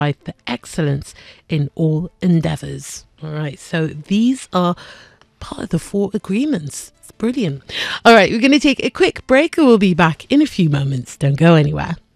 for excellence in all endeavors. All right, so these are part of the 4 agreements. It's brilliant. All right, we're going to take a quick break and we'll be back in a few moments. Don't go anywhere.